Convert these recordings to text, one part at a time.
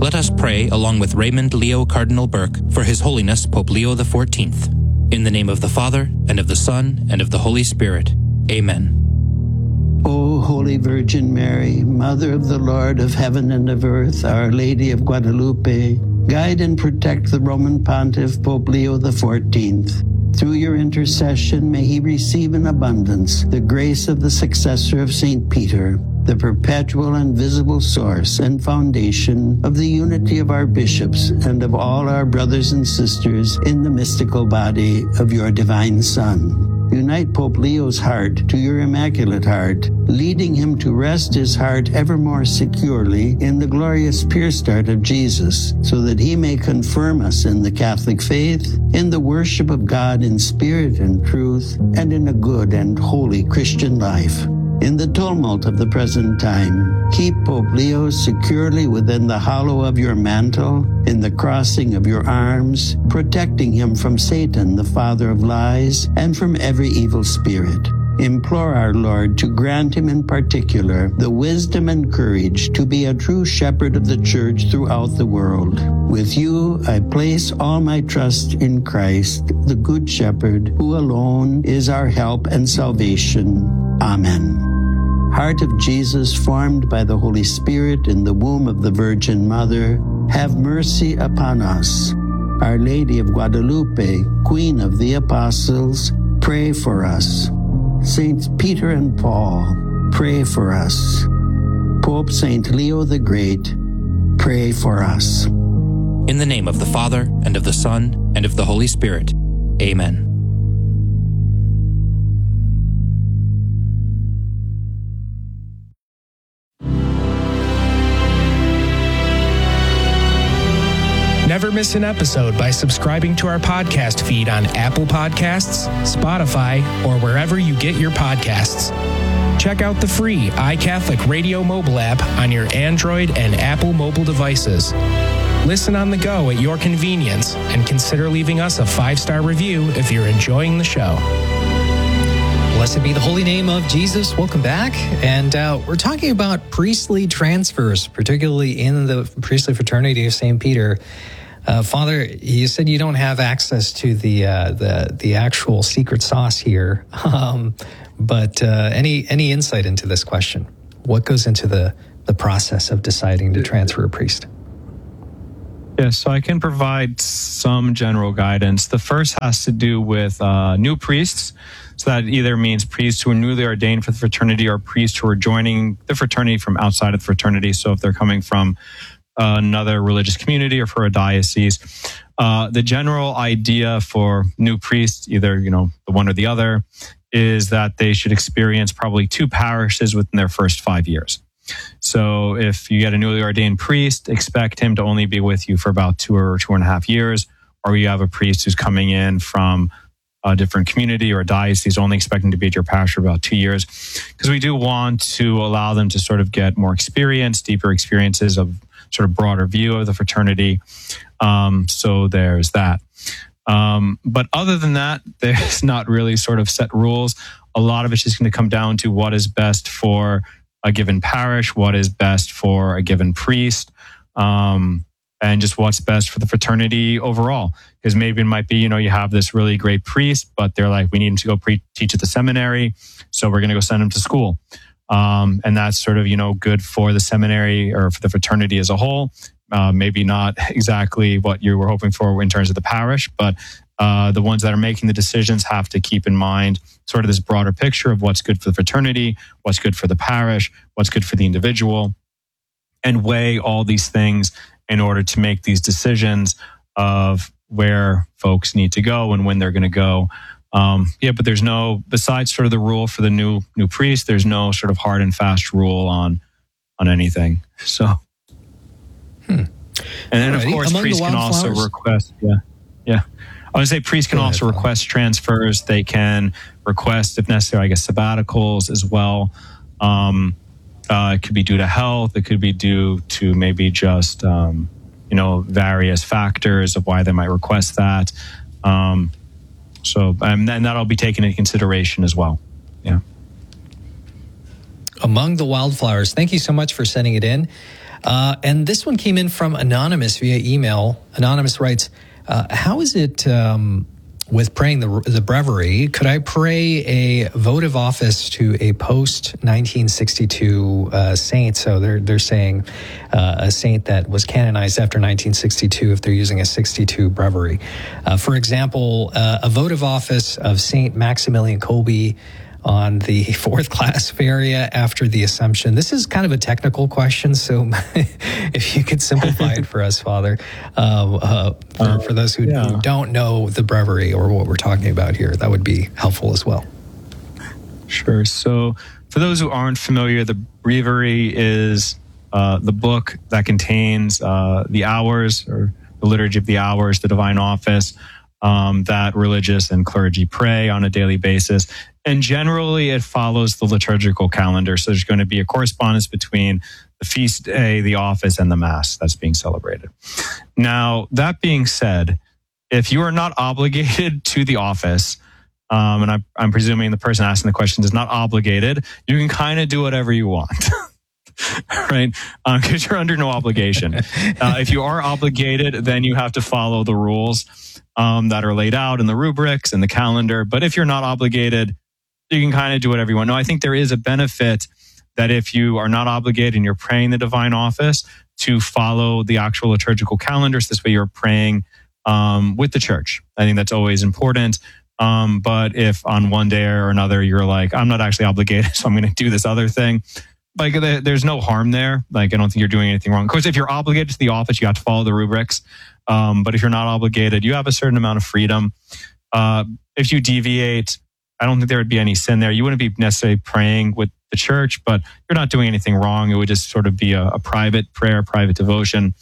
Let us pray along with Raymond Leo Cardinal Burke for His Holiness Pope Leo XIV. In the name of the Father, and of the Son, and of the Holy Spirit. Amen. O Holy Virgin Mary, Mother of the Lord of heaven and of earth, Our Lady of Guadalupe, guide and protect the Roman Pontiff Pope Leo XIV. Through your intercession, may he receive in abundance the grace of the successor of St. Peter, the perpetual and visible source and foundation of the unity of our bishops and of all our brothers and sisters in the mystical body of your divine Son. Unite Pope Leo's heart to your Immaculate Heart, leading him to rest his heart ever more securely in the glorious pierced heart of Jesus, so that he may confirm us in the Catholic faith, in the worship of God in spirit and truth, and in a good and holy Christian life. In the tumult of the present time, keep Pope Leo securely within the hollow of your mantle, in the crossing of your arms, protecting him from Satan, the father of lies, and from every evil spirit. Implore our Lord to grant him in particular the wisdom and courage to be a true shepherd of the Church throughout the world. With you, I place all my trust in Christ, the Good Shepherd, who alone is our help and salvation. Amen. Heart of Jesus, formed by the Holy Spirit in the womb of the Virgin Mother, have mercy upon us. Our Lady of Guadalupe, Queen of the Apostles, pray for us. Saints Peter and Paul, pray for us. Pope Saint Leo the Great, pray for us. In the name of the Father, and of the Son, and of the Holy Spirit. Amen. Never miss an episode by subscribing to our podcast feed on Apple Podcasts, Spotify, or wherever you get your podcasts. Check out the free iCatholic Radio mobile app on your Android and Apple mobile devices. Listen on the go at your convenience, and consider leaving us a 5-star review if you're enjoying the show. Blessed be the holy name of Jesus. Welcome back. And we're talking about priestly transfers, particularly in the priestly fraternity of St. Peter. Father, you said you don't have access to the actual secret sauce here, but any insight into this question? What goes into the process of deciding to transfer a priest? Yeah, so I can provide some general guidance. The first has to do with new priests. So that either means priests who are newly ordained for the fraternity or priests who are joining the fraternity from outside of the fraternity. So if they're coming from another religious community or for a diocese, the general idea for new priests, either, the one or the other, is that they should experience probably 2 parishes within their first 5 years. So if you get a newly ordained priest, expect him to only be with you for about 2 or 2.5 years, or you have a priest who's coming in from a different community or a diocese, only expecting to be at your parish for about 2 years, because we do want to allow them to sort of get more experience, deeper experiences of sort of broader view of the fraternity. So there's that. But other than that, there's not really sort of set rules. A lot of it's just going to come down to what is best for a given parish, what is best for a given priest, and just what's best for the fraternity overall. Because maybe it might be, you have this really great priest, but they're like, we need him to go teach at the seminary, so we're going to go send him to school. And that's sort of, good for the seminary or for the fraternity as a whole. Maybe not exactly what you were hoping for in terms of the parish, but the ones that are making the decisions have to keep in mind sort of this broader picture of what's good for the fraternity, what's good for the parish, what's good for the individual, and weigh all these things in order to make these decisions of where folks need to go and when they're going to go. But there's no, besides sort of the rule for the new priest, there's no sort of hard and fast rule on anything. So, and then of course, priests can also request. Yeah. I would say priests can also request transfers. They can request, if necessary, sabbaticals as well. It could be due to health. It could be due to maybe just, various factors of why they might request that. And that'll be taken into consideration as well. Yeah. Among the Wildflowers, thank you so much for sending it in. And this one came in from Anonymous via email. Anonymous writes, how is it with praying the breviary? Could I pray a votive office to a post-1962 saint? So they're saying a saint that was canonized after 1962 if they're using a 62 breviary. For example, a votive office of Saint Maximilian Kolbe on the 4th class Feria after the Assumption. This is kind of a technical question, so if you could simplify it for us, Father, for those who don't know the breviary or what we're talking about here, that would be helpful as well. Sure. So for those who aren't familiar, the breviary is the book that contains the hours, or the liturgy of the hours, the divine office, that religious and clergy pray on a daily basis. And generally, it follows the liturgical calendar. So there's going to be a correspondence between the feast day, the office, and the Mass that's being celebrated. Now, that being said, if you are not obligated to the office, and I'm presuming the person asking the question is not obligated, you can kind of do whatever you want. Right? Because you're under no obligation. If you are obligated, then you have to follow the rules that are laid out in the rubrics and the calendar. But if you're not obligated, you can kind of do whatever you want. No, I think there is a benefit that if you are not obligated and you're praying the divine office, to follow the actual liturgical calendars. This way you're praying with the church. I think that's always important. But if on one day or another you're like, I'm not actually obligated, so I'm going to do this other thing, like there's no harm there. Like, I don't think you're doing anything wrong. Of course, if you're obligated to the office, you have to follow the rubrics. But if you're not obligated, you have a certain amount of freedom. If you deviate, I don't think there would be any sin there. You wouldn't be necessarily praying with the church, but you're not doing anything wrong. It would just sort of be a private prayer, private devotion.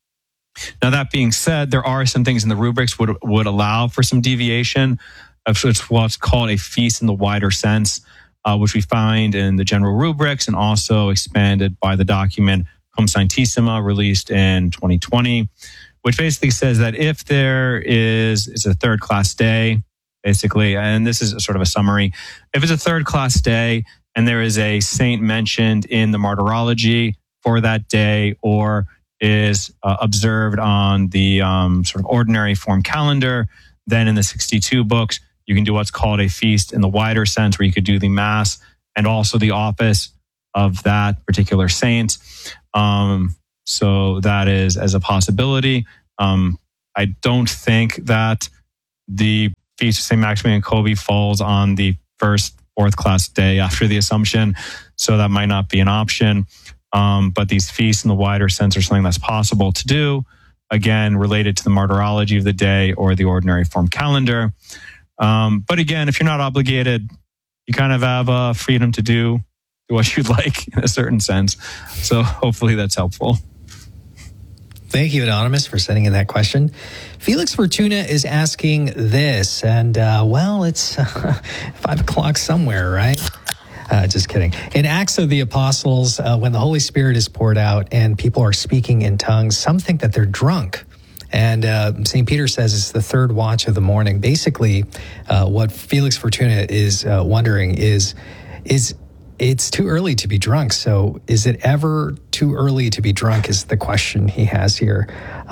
Now, that being said, there are some things in the rubrics would allow for some deviation of what's called a feast in the wider sense, which we find in the general rubrics and also expanded by the document Cum Sanctissima, released in 2020, which basically says that if there is a third class day, basically, and this is sort of a summary, if it's a third class day and there is a saint mentioned in the martyrology for that day, or is observed on the sort of ordinary form calendar, then in the 62 books, you can do what's called a feast in the wider sense, where you could do the Mass and also the office of that particular saint. So that is as a possibility. I don't think that the Feast of St. Maximilian Kolbe falls on the first 4th class day after the Assumption, so that might not be an option. But these feasts in the wider sense are something that's possible to do, again, related to the martyrology of the day or the ordinary form calendar. But again, if you're not obligated, you kind of have freedom to do what you'd like in a certain sense. So hopefully that's helpful. Thank you, Anonymous, for sending in that question. Felix Fortuna is asking this, and it's 5 o'clock somewhere, right? Just kidding. In Acts of the Apostles, when the Holy Spirit is poured out and people are speaking in tongues, some think that they're drunk. And St. Peter says it's the third watch of the morning. Basically, what Felix Fortuna is wondering is it's too early to be drunk. So is it ever too early to be drunk is the question he has here.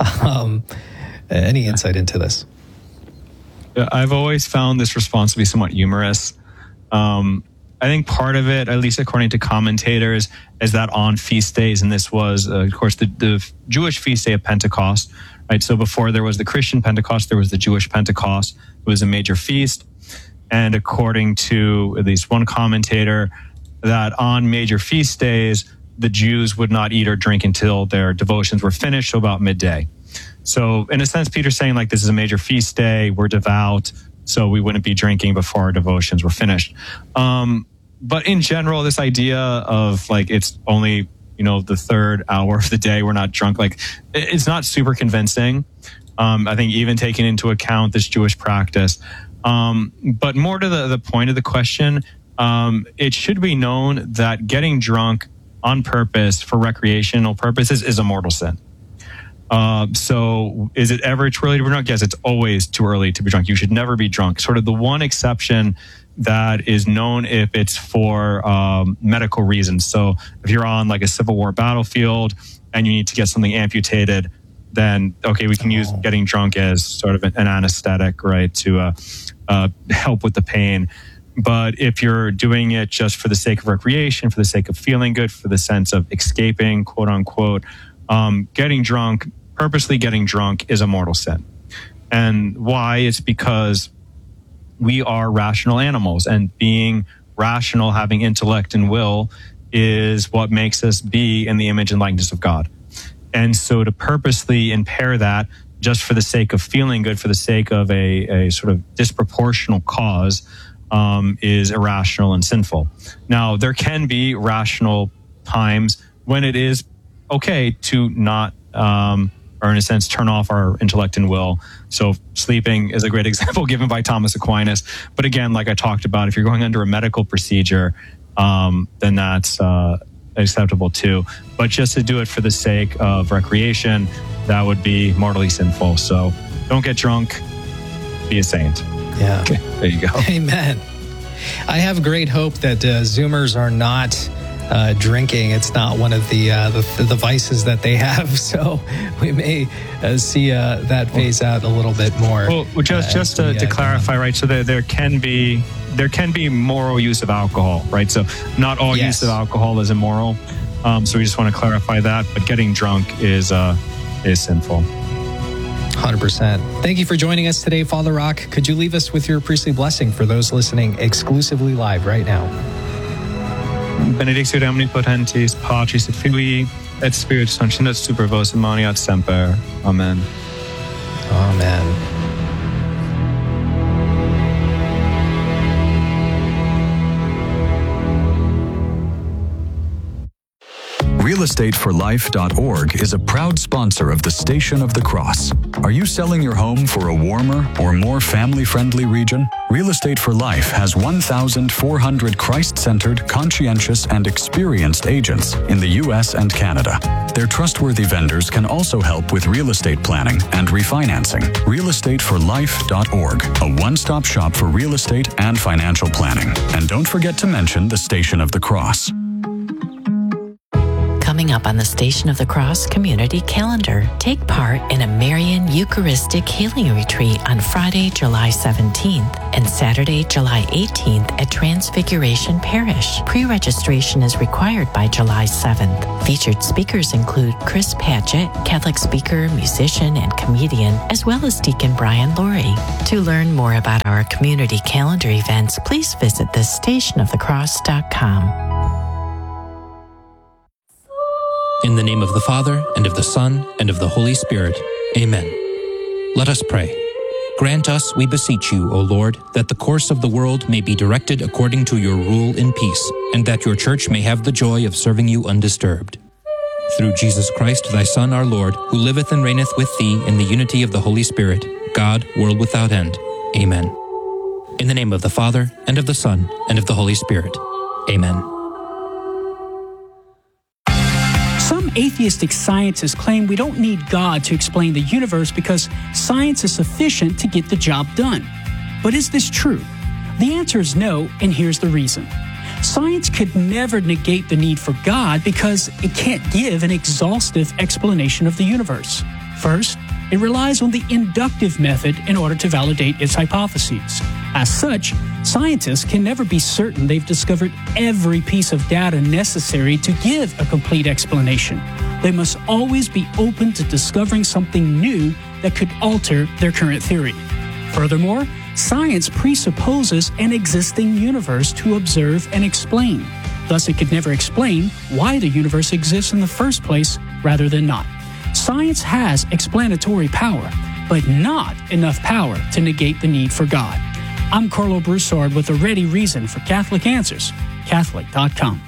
Any insight into this? I've always found this response to be somewhat humorous. I think part of it, at least according to commentators, is that on feast days, and this was, of course, the Jewish feast day of Pentecost, right? So before there was the Christian Pentecost, there was the Jewish Pentecost. It was a major feast. And according to at least one commentator, that on major feast days, the Jews would not eat or drink until their devotions were finished, so about midday. So in a sense, Peter's saying, like, this is a major feast day, we're devout, so we wouldn't be drinking before our devotions were finished. But in general, this idea of, like, it's only, the third hour of the day, we're not drunk, like, it's not super convincing. I think even taking into account this Jewish practice. But more to the point of the question, it should be known that getting drunk on purpose for recreational purposes is a mortal sin. So is it ever too early to be drunk? Yes, it's always too early to be drunk. You should never be drunk. Sort of the one exception that is known if it's for medical reasons. So if you're on like a Civil War battlefield and you need to get something amputated, then, okay, we can use getting drunk as sort of an anesthetic, right, to help with the pain. But if you're doing it just for the sake of recreation, for the sake of feeling good, for the sense of escaping, quote unquote, purposely getting drunk is a mortal sin. And why? It's because we are rational animals, and being rational, having intellect and will, is what makes us be in the image and likeness of God. And so to purposely impair that just for the sake of feeling good, for the sake of a sort of disproportional cause, is irrational and sinful. Now, there can be rational times when it is okay to not, or in a sense, turn off our intellect and will. So sleeping is a great example given by Thomas Aquinas. But again, like I talked about, if you're going under a medical procedure, then that's acceptable too. But just to do it for the sake of recreation, that would be mortally sinful. So don't get drunk, be a saint. Yeah. Okay, there you go. Amen. I have great hope that Zoomers are not drinking. It's not one of the vices that they have. So we may see that phase out a little bit more. Well, just to clarify, right? So there can be moral use of alcohol, right? So not all use of alcohol is immoral. So we just want to clarify that. But getting drunk is sinful. 100%. Thank you for joining us today, Father Rock. Could you leave us with your priestly blessing for those listening exclusively live right now? Benedictio omnipotentis, Patris et Filii, et Spiritus Sancti, et super vos et maniat semper. Amen. Amen. realestateforlife.org is a proud sponsor of the Station of the Cross. Are you selling your home for a warmer or more family-friendly region? Real Estate for Life has 1,400 Christ-centered, conscientious, and experienced agents in the U.S. and Canada. Their trustworthy vendors can also help with real estate planning and refinancing. realestateforlife.org, a one-stop shop for real estate and financial planning. And don't forget to mention the Station of the Cross. Coming up on the Station of the Cross community calendar, take part in a Marian Eucharistic Healing Retreat on Friday, July 17th and Saturday, July 18th at Transfiguration Parish. Pre-registration is required by July 7th. Featured speakers include Chris Patchett, Catholic speaker, musician, and comedian, as well as Deacon Brian Laurie. To learn more about our community calendar events, please visit thestationofthecross.com. In the name of the Father, and of the Son, and of the Holy Spirit. Amen. Let us pray. Grant us, we beseech you, O Lord, that the course of the world may be directed according to your rule in peace, and that your Church may have the joy of serving you undisturbed. Through Jesus Christ, thy Son, our Lord, who liveth and reigneth with thee in the unity of the Holy Spirit, God, world without end. Amen. In the name of the Father, and of the Son, and of the Holy Spirit. Amen. Some atheistic scientists claim we don't need God to explain the universe because science is sufficient to get the job done. But is this true? The answer is no, and here's the reason. Science could never negate the need for God because it can't give an exhaustive explanation of the universe. First, it relies on the inductive method in order to validate its hypotheses. As such, scientists can never be certain they've discovered every piece of data necessary to give a complete explanation. They must always be open to discovering something new that could alter their current theory. Furthermore, science presupposes an existing universe to observe and explain. Thus, it could never explain why the universe exists in the first place rather than not. Science has explanatory power, but not enough power to negate the need for God. I'm Carlo Broussard with a ready reason for Catholic Answers, Catholic.com.